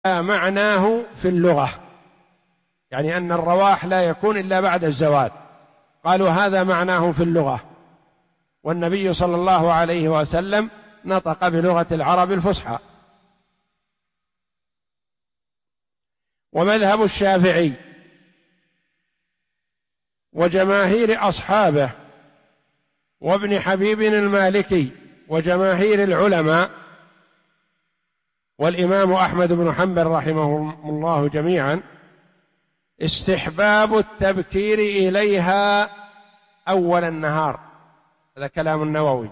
معناه في اللغة، يعني أن الرواح لا يكون إلا بعد الزوال. قالوا هذا معناه في اللغة، والنبي صلى الله عليه وسلم نطق بلغة العرب الفصحى. ومذهب الشافعي وجماهير أصحابه وابن حبيب المالكي وجماهير العلماء والإمام أحمد بن حنبل رحمه الله جميعا استحباب التبكير إليها أول النهار، هذا كلام النووي.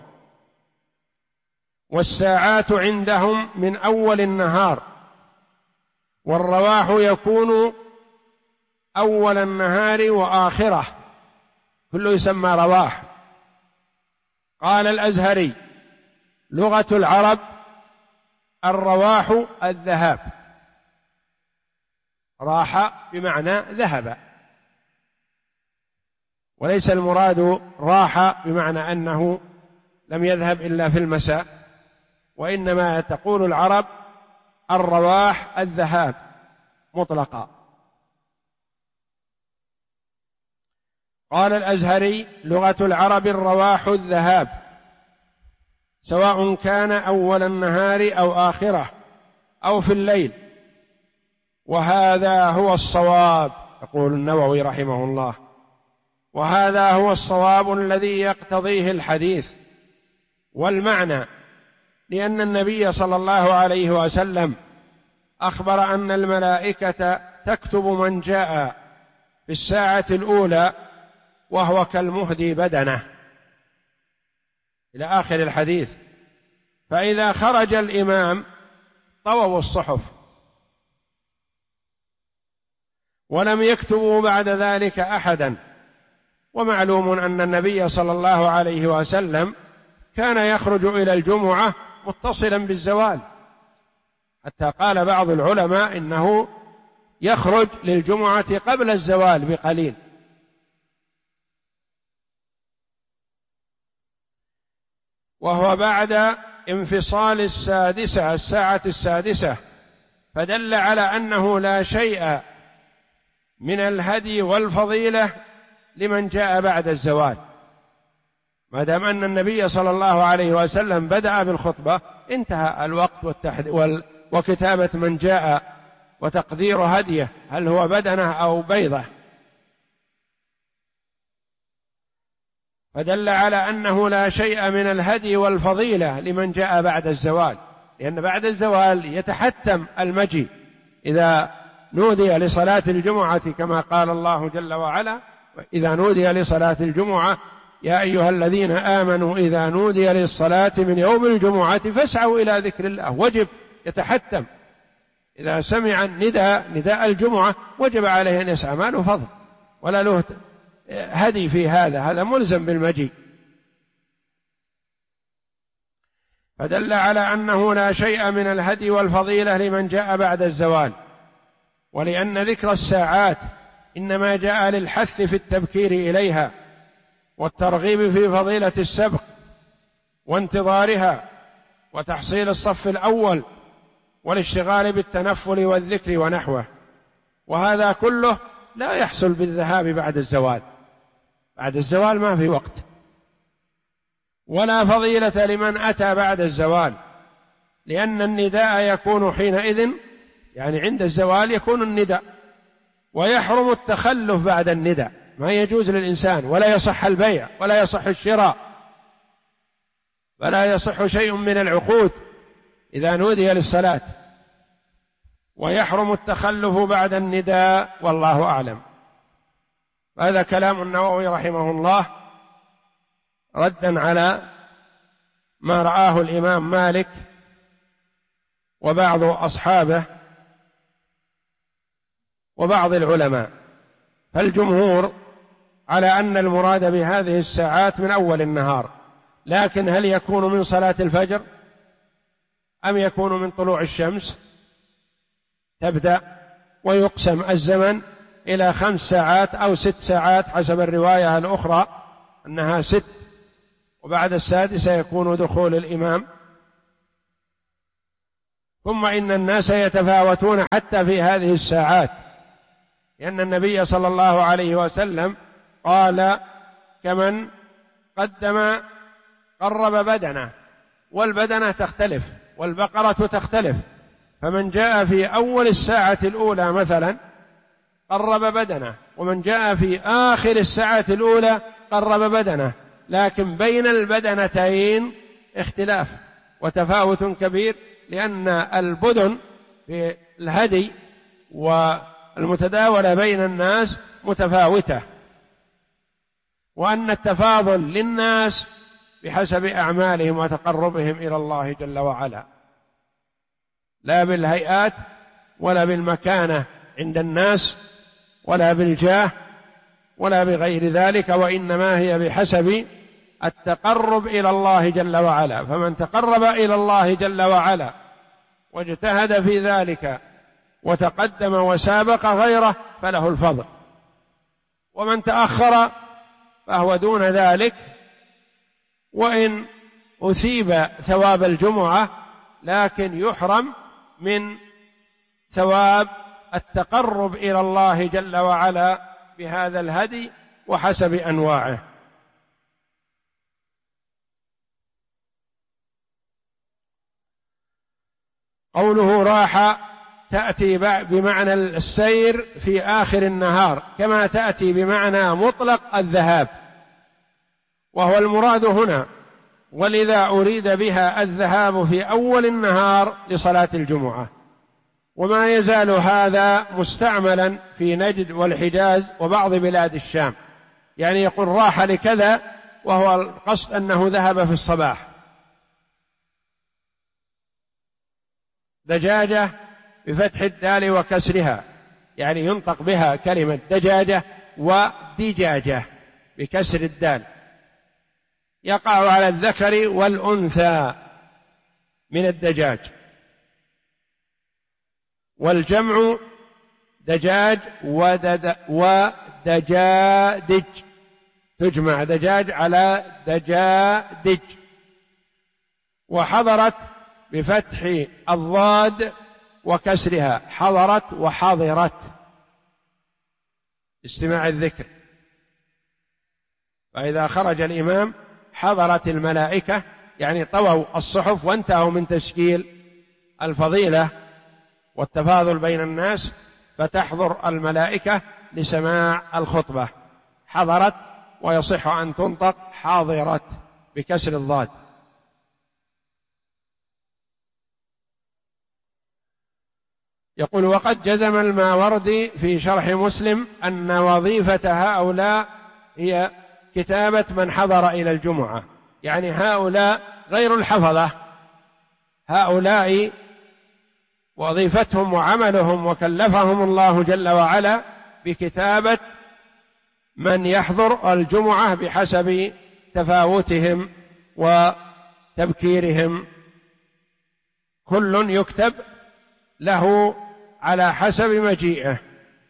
والساعات عندهم من أول النهار، والرواح يكون أول النهار وآخره، كله يسمى رواح. قال الأزهري: لغة العرب الرواح الذهاب، راح بمعنى ذهب، وليس المراد راح بمعنى أنه لم يذهب إلا في المساء، وإنما تقول العرب الرواح الذهاب مطلقا. قال الأزهري: لغة العرب الرواح الذهاب، سواء كان أول النهار أو آخره أو في الليل، وهذا هو الصواب. يقول النووي رحمه الله: وهذا هو الصواب الذي يقتضيه الحديث والمعنى، لأن النبي صلى الله عليه وسلم أخبر أن الملائكة تكتب من جاء في الساعة الأولى وهو كالمهدي بدنه إلى آخر الحديث. فإذا خرج الإمام طووا الصحف ولم يكتبوا بعد ذلك أحدا. ومعلوم أن النبي صلى الله عليه وسلم كان يخرج إلى الجمعة متصلا بالزوال، حتى قال بعض العلماء إنه يخرج للجمعة قبل الزوال بقليل. وهو بعد انفصال الساعة السادسة، فدل على أنه لا شيء من الهدي والفضيلة لمن جاء بعد الزوال، ما دام أن النبي صلى الله عليه وسلم بدأ بالخطبة انتهى الوقت وكتابة من جاء وتقدير هديه، هل هو بدنه أو بيضة. فدل على أنه لا شيء من الهدي والفضيلة لمن جاء بعد الزوال، لأن بعد الزوال يتحتم المجيء إذا نودي لصلاة الجمعة، كما قال الله جل وعلا: إذا نودي لصلاة الجمعة يا أيها الذين آمنوا إذا نودي للصلاة من يوم الجمعة فاسعوا إلى ذكر الله. وجب يتحتم، إذا سمع نداء الجمعة وجب عليه أن يسعى، ما له فضل ولا له هدي في هذا ملزم بالمجيء. فدل على أنه لا شيء من الهدي والفضيلة لمن جاء بعد الزوال، ولأن ذكر الساعات إنما جاء للحث في التبكير إليها والترغيب في فضيلة السبق وانتظارها وتحصيل الصف الأول والاشتغال بالتنفل والذكر ونحوه. وهذا كله لا يحصل بالذهاب بعد الزوال، بعد الزوال ما في وقت، ولا فضيلة لمن أتى بعد الزوال، لأن النداء يكون حينئذ، يعني عند الزوال يكون النداء، ويحرم التخلف بعد النداء، ما يجوز للإنسان، ولا يصح البيع ولا يصح الشراء ولا يصح شيء من العقود إذا نودي للصلاة، ويحرم التخلف بعد النداء، والله أعلم. هذا كلام النووي رحمه الله ردا على ما رآه الإمام مالك وبعض أصحابه وبعض العلماء. فالجمهور على أن المراد بهذه الساعات من أول النهار، لكن هل يكون من صلاة الفجر أم يكون من طلوع الشمس؟ تبدأ ويقسم الزمن إلى 5 ساعات أو 6 ساعات حسب الرواية الأخرى أنها 6، وبعد السادسة يكون دخول الإمام ثم إن الناس يتفاوتون حتى في هذه الساعات، لأن النبي صلى الله عليه وسلم قال: كمن قرب بدنه، والبدنة تختلف والبقرة تختلف، فمن جاء في أول الساعة الأولى مثلا قرب بدنه، ومن جاء في آخر الساعة الأولى قرب بدنه، لكن بين البدنتين اختلاف وتفاوت كبير، لأن البدن في الهدي والمتداولة بين الناس متفاوتة، وأن التفاضل للناس بحسب أعمالهم وتقربهم إلى الله جل وعلا، لا بالهيئات ولا بالمكانة عند الناس ولا بالجاه ولا بغير ذلك، وإنما هي بحسب التقرب إلى الله جل وعلا. فمن تقرب إلى الله جل وعلا واجتهد في ذلك وتقدم وسابق غيره فله الفضل، ومن تأخر فهو دون ذلك، وإن أثيب ثواب الجمعة لكن يحرم من ثواب التقرب إلى الله جل وعلا بهذا الهدي وحسب أنواعه. قوله راح تأتي بمعنى السير في آخر النهار، كما تأتي بمعنى مطلق الذهاب، وهو المراد هنا، ولذا أريد بها الذهاب في أول النهار لصلاة الجمعة. وما يزال هذا مستعملا في نجد والحجاز وبعض بلاد الشام، يعني يقول راح لكذا وهو القصد أنه ذهب في الصباح. دجاجة بفتح الدال وكسرها، يعني ينطق بها كلمة دجاجة، ودجاجة بكسر الدال، يقع على الذكر والأنثى من الدجاج، والجمع دجاج ودجادج، تجمع دجاج على دجادج. وحضرت بفتح الضاد وكسرها، حضرت وحضرت، استماع الذكر. فإذا خرج الإمام حضرت الملائكة، يعني طووا الصحف وانتهوا من تشكيل الفضيلة والتفاضل بين الناس، فتحضر الملائكة لسماع الخطبة. حضرت، ويصح أن تنطق حاضرت بكسر الضاد. يقول: وقد جزم الماوردي في شرح مسلم أن وظيفة هؤلاء هي كتابة من حضر إلى الجمعة، يعني هؤلاء غير الحفظة، هؤلاء وظيفتهم وعملهم وكلفهم الله جل وعلا بكتابة من يحضر الجمعة بحسب تفاوتهم وتبكيرهم، كل يكتب له على حسب مجيئه.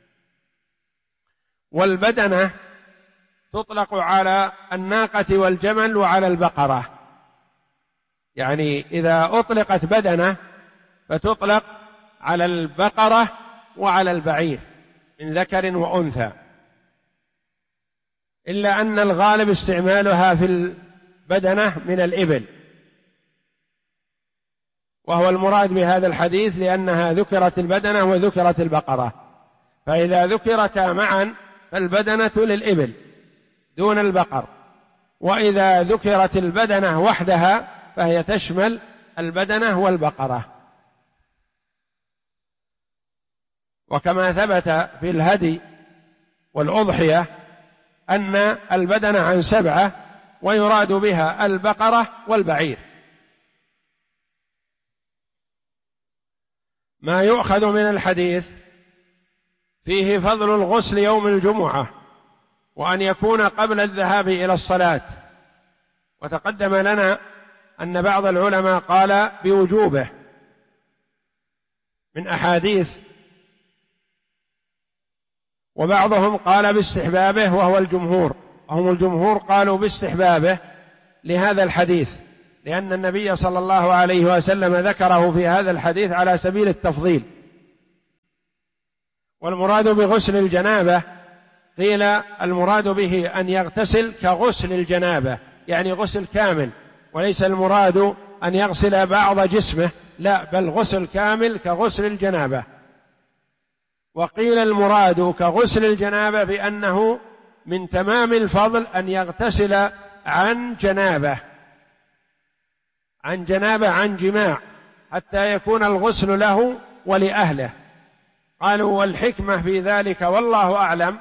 والبدنة تطلق على الناقة والجمل وعلى البقرة، يعني إذا أطلقت بدنة فتطلق على البقرة وعلى البعير من ذكر وأنثى، إلا أن الغالب استعمالها في البدنة من الإبل، وهو المراد بهذا الحديث لأنها ذكرت البدنة وذكرت البقرة، فإذا ذكرتا معا فالبدنة للإبل دون البقر، وإذا ذكرت البدنة وحدها فهي تشمل البدنة والبقرة. وكما ثبت في الهدي والأضحية أن البدنة عن 7 ويراد بها البقرة والبعير. ما يؤخذ من الحديث فيه فضل الغسل يوم الجمعة، وأن يكون قبل الذهاب إلى الصلاة، وتقدم لنا أن بعض العلماء قال بوجوبه من أحاديث، وبعضهم قال باستحبابه وهو الجمهور، هم الجمهور قالوا باستحبابه لهذا الحديث، لأن النبي صلى الله عليه وسلم ذكره في هذا الحديث على سبيل التفضيل. والمراد بغسل الجنابة قيل المراد به أن يغتسل كغسل الجنابة، يعني غسل كامل، وليس المراد أن يغسل بعض جسمه، لا، بل غسل كامل كغسل الجنابة. وقيل المراد كغسل الجنابة بأنه من تمام الفضل أن يغتسل عن جنابة عن جماع، حتى يكون الغسل له ولأهله. قالوا والحكمة في ذلك والله أعلم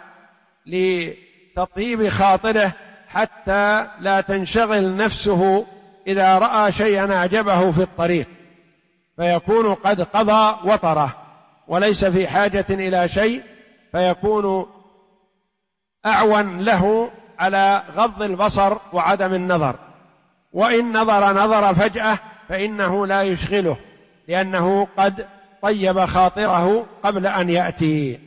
لتطيب خاطره، حتى لا تنشغل نفسه إذا رأى شيئا أعجبه في الطريق، فيكون قد قضى وطره وليس في حاجة إلى شيء، فيكون أعون له على غض البصر وعدم النظر. وإن نظر فجأة فإنه لا يشغله، لأنه قد طيب خاطره قبل أن يأتي.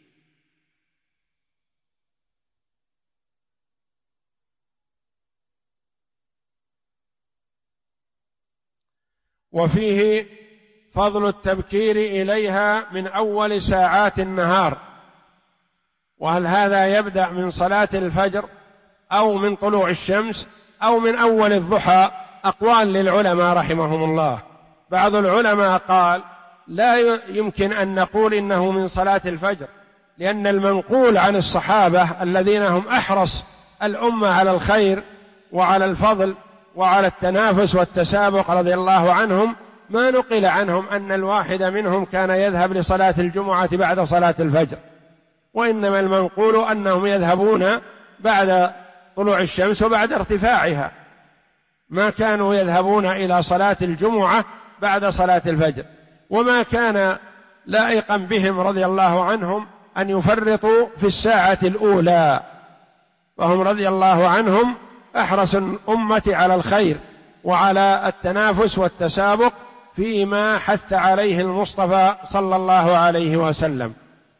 وفيه فضل التبكير إليها من أول ساعات النهار. وهل هذا يبدأ من صلاة الفجر أو من طلوع الشمس أو من أول الضحى؟ أقوال للعلماء رحمهم الله. بعض العلماء قال لا يمكن أن نقول إنه من صلاة الفجر، لأن المنقول عن الصحابة الذين هم أحرص الأمة على الخير وعلى الفضل وعلى التنافس والتسابق رضي الله عنهم، ما نقل عنهم أن الواحد منهم كان يذهب لصلاة الجمعة بعد صلاة الفجر، وإنما المنقول أنهم يذهبون بعد طلوع الشمس وبعد ارتفاعها، ما كانوا يذهبون إلى صلاة الجمعة بعد صلاة الفجر. وما كان لائقا بهم رضي الله عنهم أن يفرطوا في الساعة الأولى، فهم رضي الله عنهم أحرص الأمة على الخير وعلى التنافس والتسابق فيما حث عليه المصطفى صلى الله عليه وسلم.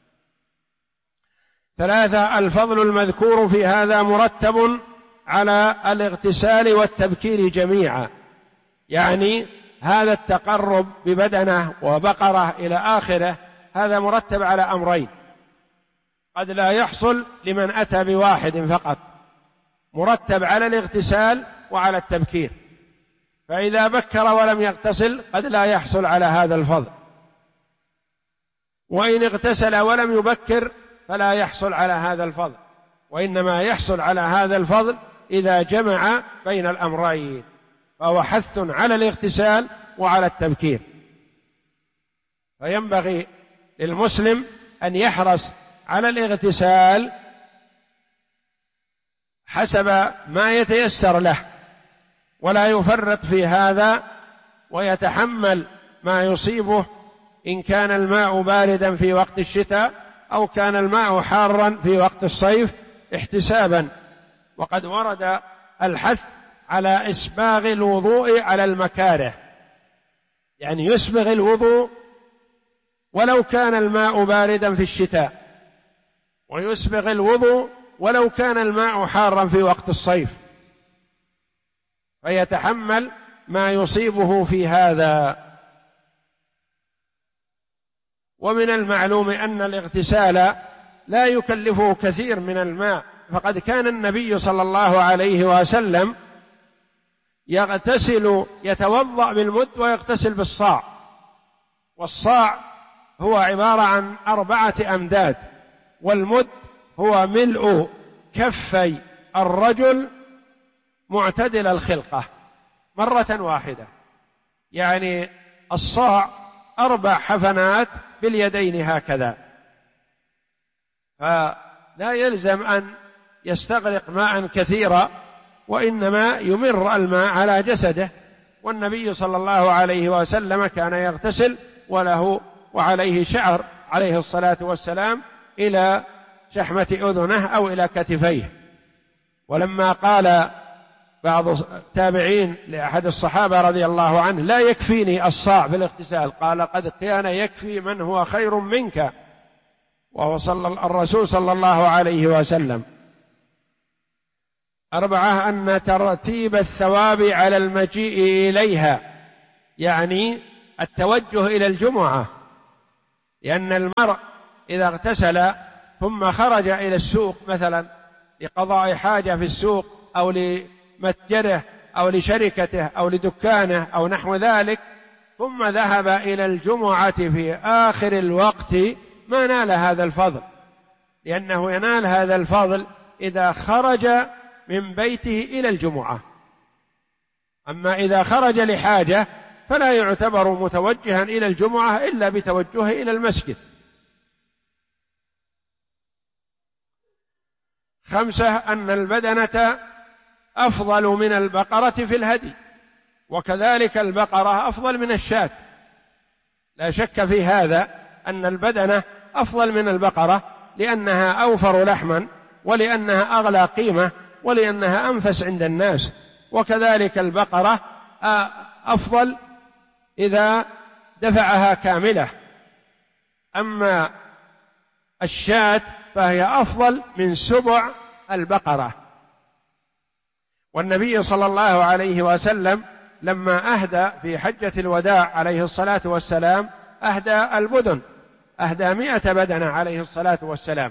3. الفضل المذكور في هذا مرتب على الاغتسال والتبكير جميعا، يعني هذا التقرب ببدنه وبقرة إلى آخره هذا مرتب على أمرين، قد لا يحصل لمن أتى بواحد فقط، مرتب على الاغتسال وعلى التبكير، فإذا بكر ولم يغتسل قد لا يحصل على هذا الفضل، وإن اغتسل ولم يبكر فلا يحصل على هذا الفضل، وإنما يحصل على هذا الفضل إذا جمع بين الأمرين، فهو حث على الاغتسال وعلى التبكير. فينبغي للمسلم أن يحرص على الاغتسال حسب ما يتيسر له، ولا يفرط في هذا، ويتحمل ما يصيبه إن كان الماء باردا في وقت الشتاء أو كان الماء حارا في وقت الصيف احتسابا. وقد ورد الحث على إسباغ الوضوء على المكاره، يعني يسبغ الوضوء ولو كان الماء باردا في الشتاء، ويسبغ الوضوء ولو كان الماء حارا في وقت الصيف، فيتحمل ما يصيبه في هذا. ومن المعلوم أن الاغتسال لا يكلفه كثير من الماء، فقد كان النبي صلى الله عليه وسلم يغتسل يتوضأ بالمد ويغتسل بالصاع، والصاع هو عبارة عن 4 أمداد، والمد هو ملء كفي الرجل معتدل الخلقة مرة واحدة، يعني الصاع 4 حفنات باليدين هكذا، فلا يلزم أن يستغرق ماء كثيرا، وإنما يمر الماء على جسده. والنبي صلى الله عليه وسلم كان يغتسل وله وعليه شعر عليه الصلاة والسلام إلى شحمة أذنه أو إلى كتفيه. ولما قال بعض التابعين لأحد الصحابة رضي الله عنه لا يكفيني الصاع في الاغتسال، قال قد كان يكفي من هو خير منك، وهو الرسول صلى الله عليه وسلم. 4 أن ترتيب الثواب على المجيء إليها، يعني التوجه إلى الجمعة، لأن المرء إذا اغتسل ثم خرج إلى السوق مثلا لقضاء حاجة في السوق أو لمتجره أو لشركته أو لدكانه أو نحو ذلك، ثم ذهب إلى الجمعة في آخر الوقت، ما نال هذا الفضل، لأنه ينال هذا الفضل إذا خرج من بيته إلى الجمعة. أما إذا خرج لحاجة فلا يعتبر متوجها إلى الجمعة إلا بتوجهه إلى المسجد. 5 أن البدنة أفضل من البقرة في الهدي، وكذلك البقرة أفضل من الشاة، لا شك في هذا أن البدنة أفضل من البقرة، لأنها أوفر لحما، ولأنها أغلى قيمة، ولأنها أنفس عند الناس. وكذلك البقرة أفضل إذا دفعها كاملة، أما الشاة فهي أفضل من 7 البقرة. والنبي صلى الله عليه وسلم لما أهدى في حجة الوداع عليه الصلاة والسلام أهدى البدن، أهدى 100 بدنة عليه الصلاة والسلام،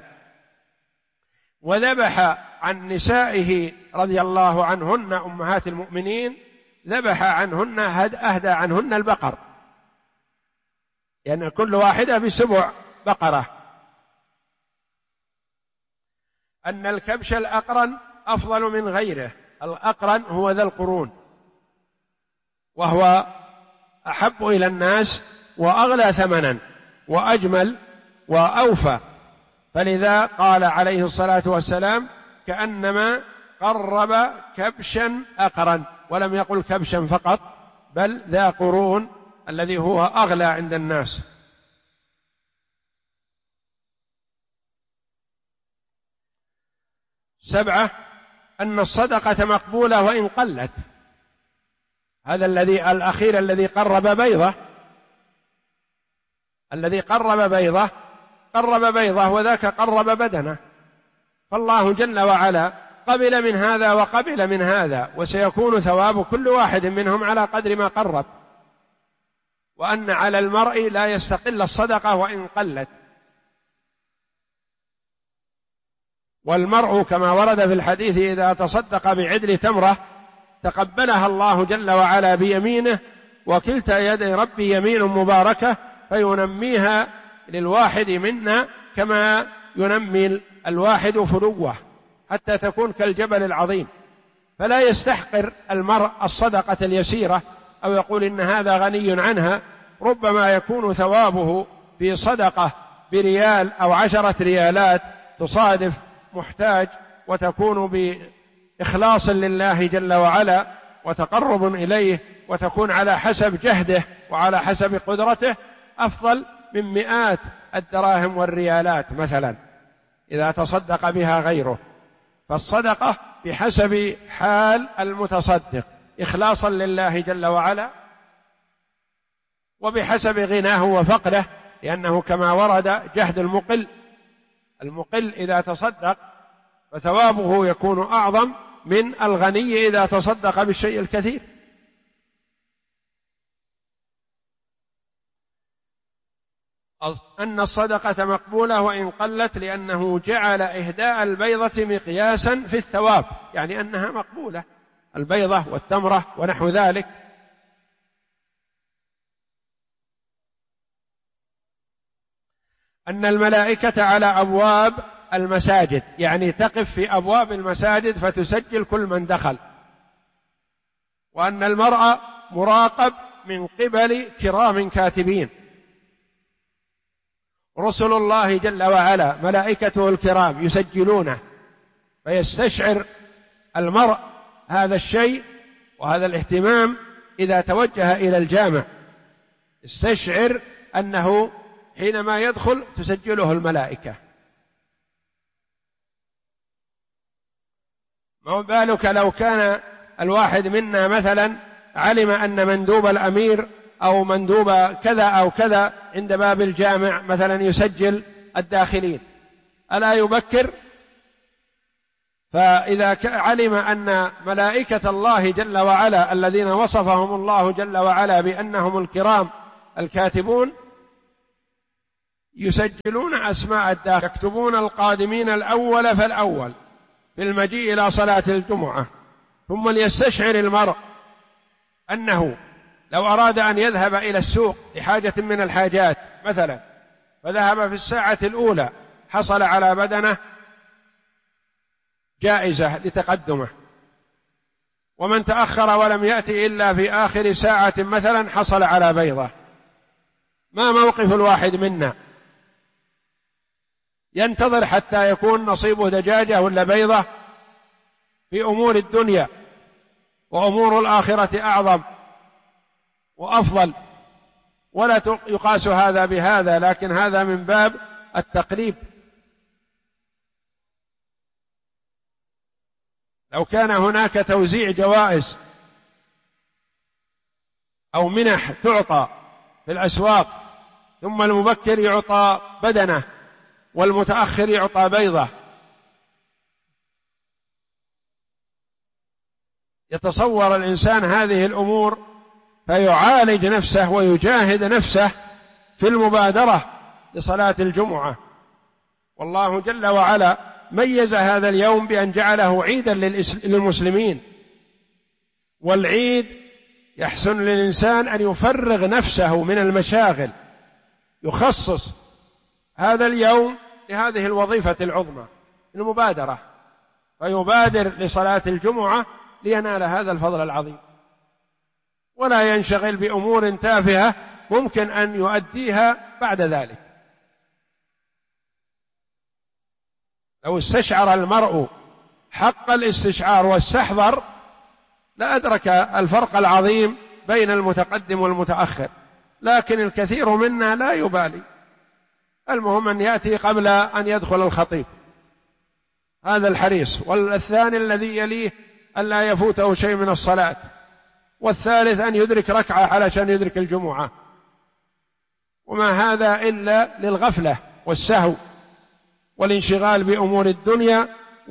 وذبح عن نسائه رضي الله عنهن أمهات المؤمنين، ذبح عنهن أهدى عنهن البقر، لأن يعني كل واحدة ب7 بقرة. أن الكبش الأقرن أفضل من غيره، الأقرن هو ذا القرون، وهو أحب إلى الناس وأغلى ثمنا وأجمل وأوفى، فلذا قال عليه الصلاة والسلام كأنما قرب كبشا أقرن، ولم يقل كبشا فقط، بل ذا قرون الذي هو أغلى عند الناس. 7 أن الصدقة مقبولة وإن قلت. هذا الأخير الذي قرب بيضة، الذي قرب بيضة وذاك قرب بدنه، فالله جل وعلا قبل من هذا وقبل من هذا، وسيكون ثواب كل واحد منهم على قدر ما قرب. وأن على المرء لا يستقل الصدقة وإن قلت، والمرء كما ورد في الحديث إذا تصدق بعدل تمرة تقبلها الله جل وعلا بيمينه، وكلتا يدي ربي يمين مباركة، فينميها للواحد منا كما ينمي الواحد فلوه حتى تكون كالجبل العظيم. فلا يستحقر المرء الصدقة اليسيرة أو يقول إن هذا غني عنها، ربما يكون ثوابه في صدقة بريال أو 10 ريالات تصادف محتاج، وتكون بإخلاص لله جل وعلا وتقرب إليه، وتكون على حسب جهده وعلى حسب قدرته، أفضل من 100 الدراهم والريالات مثلا إذا تصدق بها غيره. فالصدقة بحسب حال المتصدق إخلاصا لله جل وعلا، وبحسب غناه وفقره، لأنه كما ورد جهد المقل إذا تصدق فثوابه يكون أعظم من الغني إذا تصدق بالشيء الكثير. أن الصدقة مقبولة وإن قلت، لأنه جعل إهداء البيضة مقياسا في الثواب، يعني أنها مقبولة، البيضة والتمرة ونحو ذلك. أن الملائكة على أبواب المساجد، يعني تقف في أبواب المساجد فتسجل كل من دخل. وأن المرء مراقب من قبل كرام كاتبين، رسل الله جل وعلا ملائكته الكرام يسجلونه، فيستشعر المرء هذا الشيء وهذا الاهتمام إذا توجه إلى الجامع، استشعر أنه حينما يدخل تسجله الملائكة. ما بالك لو كان الواحد منا مثلا علم أن مندوب الأمير أو مندوب كذا أو كذا عند باب الجامع مثلا يسجل الداخلين، ألا يبكر؟ فإذا علم أن ملائكة الله جل وعلا الذين وصفهم الله جل وعلا بأنهم الكرام الكاتبون يسجلون أسماء الداخل، يكتبون القادمين الأول فالأول في المجيء إلى صلاة الجمعة، ثم ليستشعر المرء أنه لو أراد أن يذهب إلى السوق لحاجة من الحاجات مثلا، فذهب في الساعة الأولى حصل على بدنة جائزة لتقدمه، ومن تأخر ولم يأتي إلا في آخر ساعة مثلا حصل على بيضة. ما موقف الواحد منا؟ ينتظر حتى يكون نصيبه دجاجة ولا بيضة؟ في أمور الدنيا، وأمور الآخرة أعظم وأفضل، ولا يقاس هذا بهذا، لكن هذا من باب التقريب. لو كان هناك توزيع جوائز أو منح تعطى في الأسواق، ثم المبكر يعطى بدنة والمتأخر يعطى بيضة، يتصور الإنسان هذه الأمور فيعالج نفسه ويجاهد نفسه في المبادرة لصلاة الجمعة. والله جل وعلا ميز هذا اليوم بأن جعله عيدا للمسلمين، والعيد يحسن للإنسان أن يفرغ نفسه من المشاغل، يخصص هذا اليوم لهذه الوظيفة العظمى المبادرة، فيبادر لصلاة الجمعة لينال هذا الفضل العظيم، ولا ينشغل بأمور تافهة ممكن أن يؤديها بعد ذلك. لو استشعر المرء حق الاستشعار واستحضر لأدرك الفرق العظيم بين المتقدم والمتأخر، لكن الكثير منا لا يبالي، المهم أن يأتي قبل أن يدخل الخطيب، هذا الحريص، والثاني الذي يليه أن لا يفوته شيء من الصلاة، والثالث أن يدرك ركعة علشان يدرك الجمعة، وما هذا إلا للغفلة والسهو والانشغال بأمور الدنيا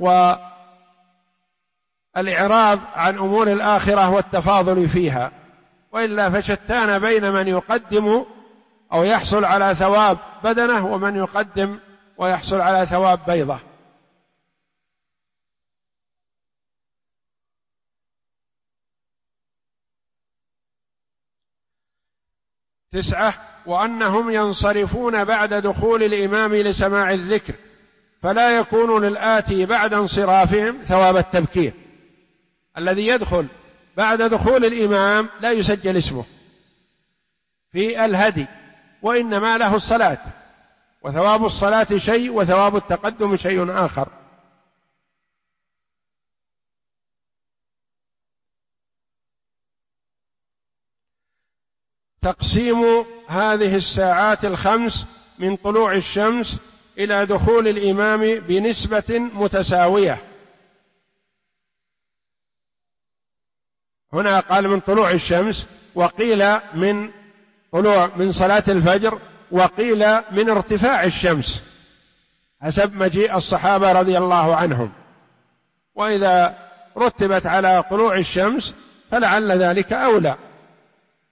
والإعراض عن أمور الآخرة والتفاضل فيها، وإلا فشتان بين من يقدم أو يحصل على ثواب بدنه ومن يقدم ويحصل على ثواب بيضة. تسعة: وأنهم ينصرفون بعد دخول الإمام لسماع الذكر، فلا يكون للآتي بعد انصرافهم ثواب التبكير. الذي يدخل بعد دخول الإمام لا يسجل اسمه في الهدي، وإنما له الصلاة، وثواب الصلاة شيء وثواب التقدم شيء آخر. تقسيم هذه الساعات الخمس من طلوع الشمس إلى دخول الإمام بنسبة متساوية. هنا قال من طلوع الشمس، وقيل من صلاة الفجر، وقيل من ارتفاع الشمس حسب مجيء الصحابة رضي الله عنهم، وإذا رتبت على طلوع الشمس فلعل ذلك أولى.